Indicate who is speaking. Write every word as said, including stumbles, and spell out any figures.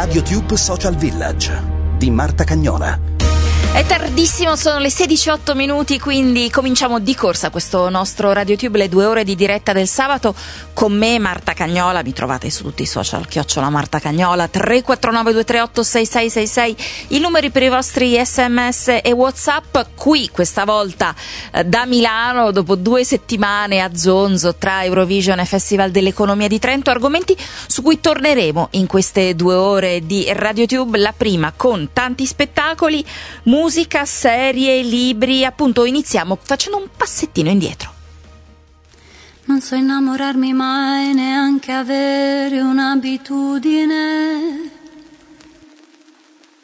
Speaker 1: RadioTube Social Village di Marta Cagnola.
Speaker 2: È tardissimo, sono le sedici e otto minuti, quindi cominciamo di corsa questo nostro RadioTube, le due ore di diretta del sabato con me, Marta Cagnola. Mi trovate su tutti i social, chiocciola Marta Cagnola, tre quattro nove due tre otto sei sei sei sei, i numeri per i vostri sms e WhatsApp. Qui questa volta eh, da Milano, dopo due settimane a zonzo tra Eurovision e Festival dell'Economia di Trento, argomenti su cui torneremo in queste due ore di RadioTube. La prima con tanti spettacoli, musica, serie, libri. Appunto, iniziamo facendo un passettino indietro.
Speaker 3: Non so innamorarmi mai, neanche avere un'abitudine.